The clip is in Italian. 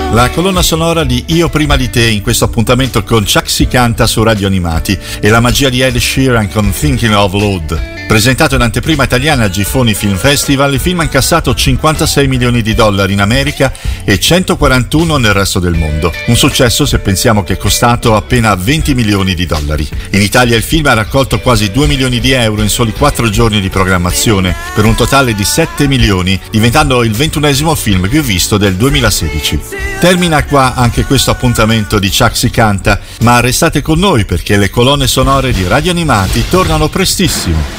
La colonna sonora di Io prima di te in questo appuntamento con Chuck Si Canta su Radio Animati e la magia di Ed Sheeran con Thinking of Lord. Presentato in anteprima italiana al Gifoni Film Festival, il film ha incassato $56 milioni in America e 141 nel resto del mondo. Un successo se pensiamo che è costato appena $20 milioni. In Italia il film ha raccolto quasi €2 milioni in soli 4 giorni di programmazione, per un totale di 7 milioni, diventando il 21esimo film più visto del 2016. Termina qua anche questo appuntamento di Chuck Si Canta, ma restate con noi perché le colonne sonore di Radio Animati tornano prestissimo.